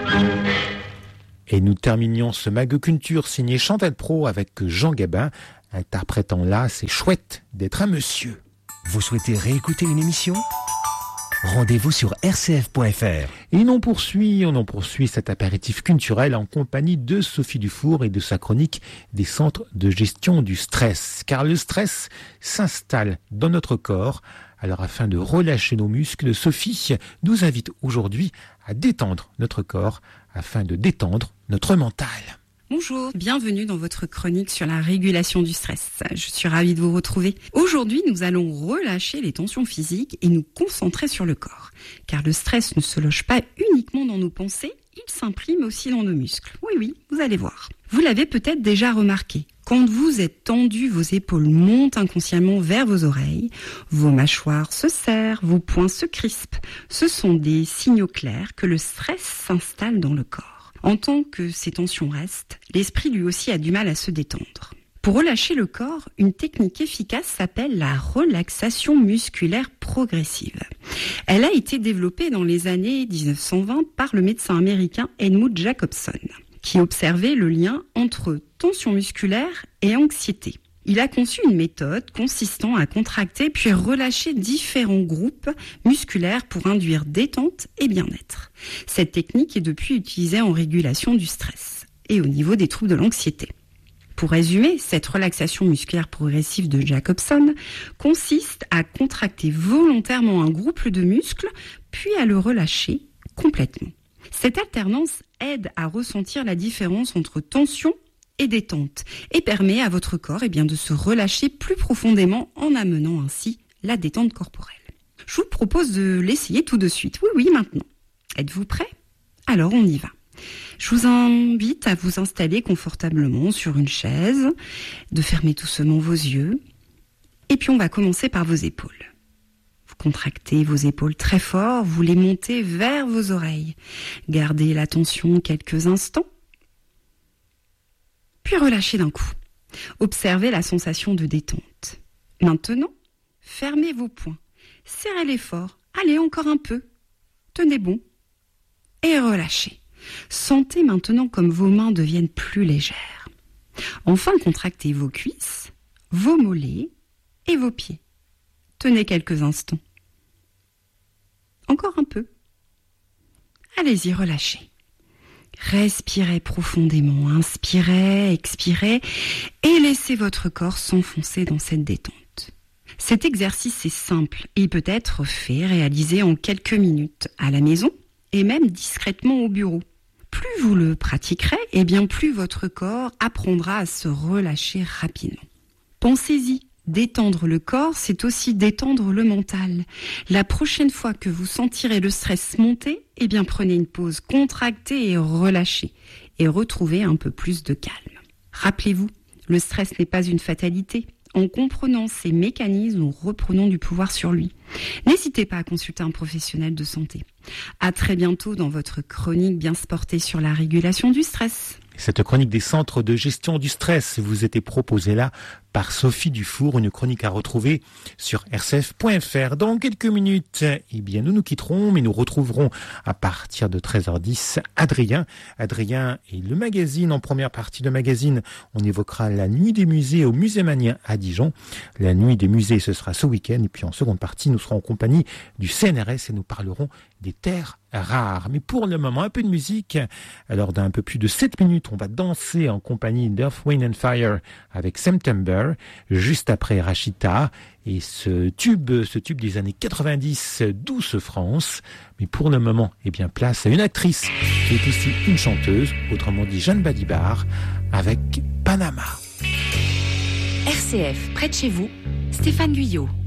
Et nous terminions ce Mag Culture signé Chantal Pro avec Jean Gabin, interprétant là C'est chouette d'être un monsieur. Vous souhaitez réécouter une émission ? Rendez-vous sur rcf.fr. Et on poursuit cet apéritif culturel en compagnie de Sophie Dufour et de sa chronique des centres de gestion du stress. Car le stress s'installe dans notre corps. Alors afin de relâcher nos muscles, Sophie nous invite aujourd'hui à détendre notre corps afin de détendre notre mental. Bonjour, bienvenue dans votre chronique sur la régulation du stress. Je suis ravie de vous retrouver. Aujourd'hui, nous allons relâcher les tensions physiques et nous concentrer sur le corps. Car le stress ne se loge pas uniquement dans nos pensées, il s'imprime aussi dans nos muscles. Oui, vous allez voir. Vous l'avez peut-être déjà remarqué. Quand vous êtes tendu, vos épaules montent inconsciemment vers vos oreilles, vos mâchoires se serrent, vos poings se crispent. Ce sont des signaux clairs que le stress s'installe dans le corps. En tant que ces tensions restent, l'esprit lui aussi a du mal à se détendre. Pour relâcher le corps, une technique efficace s'appelle la relaxation musculaire progressive. Elle a été développée dans les années 1920 par le médecin américain Edmund Jacobson, qui observait le lien entre tension musculaire et anxiété. Il a conçu une méthode consistant à contracter puis relâcher différents groupes musculaires pour induire détente et bien-être. Cette technique est depuis utilisée en régulation du stress et au niveau des troubles de l'anxiété. Pour résumer, cette relaxation musculaire progressive de Jacobson consiste à contracter volontairement un groupe de muscles puis à le relâcher complètement. Cette alternance aide à ressentir la différence entre tension et détente et permet à votre corps de se relâcher plus profondément en amenant ainsi la détente corporelle. Je vous propose de l'essayer tout de suite. Oui, maintenant. Êtes-vous prêts ? Alors on y va. Je vous invite à vous installer confortablement sur une chaise, de fermer doucement vos yeux et puis on va commencer par vos épaules. Vous contractez vos épaules très fort, vous les montez vers vos oreilles. Gardez la tension quelques instants. Puis relâchez d'un coup. Observez la sensation de détente. Maintenant, fermez vos poings. Serrez-les fort. Allez, encore un peu. Tenez bon. Et relâchez. Sentez maintenant comme vos mains deviennent plus légères. Enfin, contractez vos cuisses, vos mollets et vos pieds. Tenez quelques instants. Encore un peu. Allez-y, relâchez. Respirez profondément, inspirez, expirez et laissez votre corps s'enfoncer dans cette détente. Cet exercice est simple et peut être réalisé en quelques minutes à la maison et même discrètement au bureau. Plus vous le pratiquerez, plus votre corps apprendra à se relâcher rapidement. Pensez-y. Détendre le corps, c'est aussi détendre le mental. La prochaine fois que vous sentirez le stress monter, prenez une pause, contractez et relâchez et retrouvez un peu plus de calme. Rappelez-vous, le stress n'est pas une fatalité. En comprenant ces mécanismes, nous reprenons du pouvoir sur lui. N'hésitez pas à consulter un professionnel de santé. À très bientôt dans votre chronique bien sportée sur la régulation du stress. Cette chronique des centres de gestion du stress vous était proposée là par Sophie Dufour, une chronique à retrouver sur rcf.fr. Dans quelques minutes, nous nous quitterons, mais nous retrouverons à partir de 13h10 Adrien et le magazine. En première partie de magazine, on évoquera la nuit des musées au Musée Manien à Dijon. La nuit des musées, ce sera ce week-end. Et puis en seconde partie, nous serons en compagnie du CNRS et nous parlerons des terres rares. Mais pour le moment, un peu de musique. Alors d'un peu plus de 7 minutes, on va danser en compagnie d'Earth, Wind & Fire avec September, juste après Rachita et ce tube des années 90, Douce France. Mais pour le moment, place à une actrice qui est aussi une chanteuse, autrement dit Jeanne Balibar, avec Panama. RCF, près de chez vous, Stéphane Guyot.